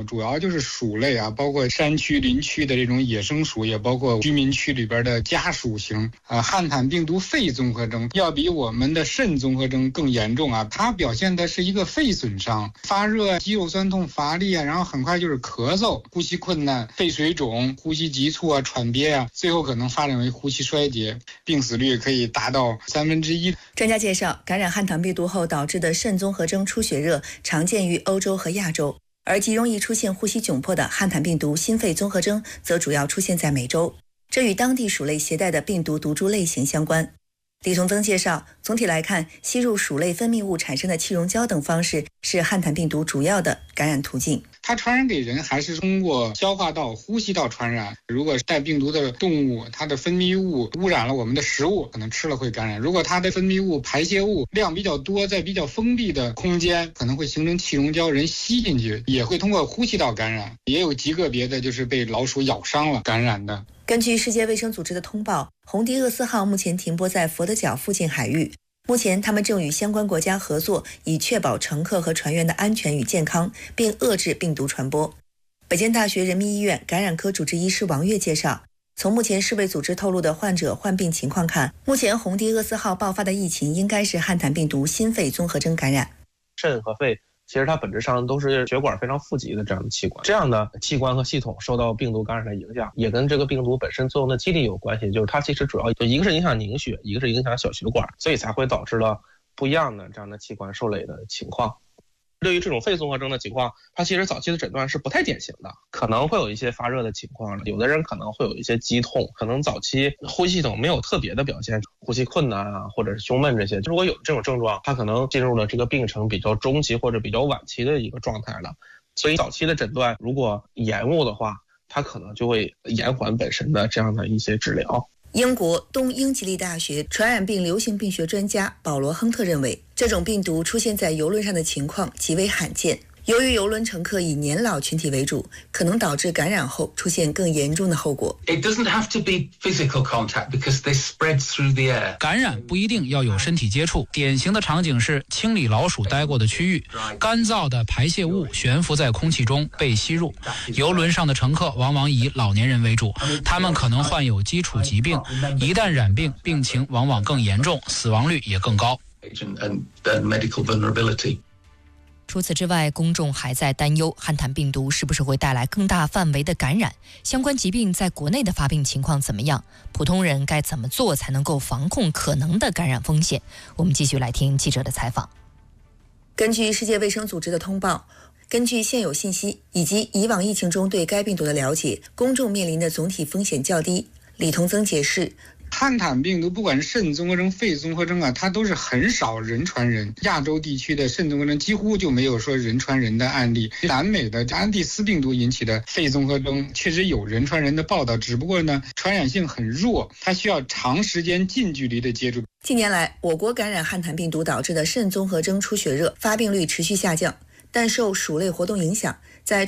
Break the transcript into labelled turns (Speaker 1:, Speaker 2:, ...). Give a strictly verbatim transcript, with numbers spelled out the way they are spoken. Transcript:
Speaker 1: 主要就是鼠类啊，包括山区、林区的这种野生鼠，也包括居民区里边的家属型啊。汉坦病毒肺综合征要比我们的肾综合征更严重啊，它表现的是一个肺损伤、发热、肌肉酸痛、乏力啊，然后很快就是咳嗽、呼吸困难、肺水肿、呼吸急促啊、喘憋啊，最后可能发展为呼吸衰竭，病死率可以达到三分之一。
Speaker 2: 专家介绍，感染汉坦病毒后导致的肾综合征出血热常见于欧洲和亚洲，而极容易出现呼吸窘迫的汉坦病毒心肺综合征则主要出现在美洲，这与当地鼠类携带的病毒毒株类型相关。李同增介绍，总体来看，吸入鼠类分泌物产生的气溶胶等方式是汉坦病毒主要的感染途径。
Speaker 1: 它传染给人还是通过消化道、呼吸道传染。如果带病毒的动物，它的分泌物污染了我们的食物，可能吃了会感染。如果它的分泌物、排泄物量比较多，在比较封闭的空间，可能会形成气溶胶，人吸进去也会通过呼吸道感染。也有极个别的就是被老鼠咬伤了感染的。
Speaker 2: 根据世界卫生组织的通报，红迪厄斯号目前停泊在佛得角附近海域。目前，他们正与相关国家合作，以确保乘客和船员的安全与健康，并遏制病毒传播。北京大学人民医院感染科主治医师王悦介绍，从目前世卫组织透露的患者患病情况看，目前红迪厄斯号爆发的疫情应该是汉坦病毒心肺综合征感染。
Speaker 3: 肾和肺其实它本质上都是血管非常富集的这样的器官，这样的器官和系统受到病毒感染的影响，也跟这个病毒本身作用的机理有关系。就是它其实主要就一个是影响凝血，一个是影响小血管，所以才会导致了不一样的这样的器官受累的情况。对于这种肺综合征的情况，它其实早期的诊断是不太典型的，可能会有一些发热的情况，有的人可能会有一些肌痛，可能早期呼吸系统没有特别的表现，呼吸困难啊，或者是胸闷这些。如果有这种症状，它可能进入了这个病程比较中期或者比较晚期的一个状态了。所以早期的诊断如果延误的话，它可能就会延缓本身的这样的一些治疗。
Speaker 2: 英国东英吉利大学传染病流行病学专家保罗·亨特认为，这种病毒出现在邮轮上的情况极为罕见。由于邮轮乘客以年老群体为主，可能导致感染后出现更严重的后果。
Speaker 4: It doesn't have to be physical contact because they spread through the air.
Speaker 5: 感染不一定要有身体接触，典型的场景是清理老鼠待过的区域，干燥的排泄物悬浮在空气中被吸入。邮轮上的乘客往往以老年人为主，他们可能患有基础疾病，一旦染病，病情往往更严重，死亡率也更高。
Speaker 4: And the medical vulnerability.
Speaker 6: 除此之外，公众还在担忧汉坦病毒是不是会带来更大范围的感染，相关疾病在国内的发病情况怎么样，普通人该怎么做才能够防控可能的感染风险。我们继续来听记者的采访。
Speaker 2: 根据世界卫生组织的通报，根据现有信息以及以往疫情中对该病毒的了解，公众面临的总体风险较低。李同增解释，
Speaker 1: 汉坦病毒不管是肾综合征、肺综合征啊，它都是很少人传人。亚洲地区的肾综合征几乎就没有说人传人的案例。南美的安第斯病毒引起的肺综合征确实有人传人的报道，只不过呢，传染性很弱，它需要长时间近距离的接触。
Speaker 2: 近年来，我国感染汉坦病毒导致的肾综合征出血热发病率持续下降，但受鼠类活动影响，在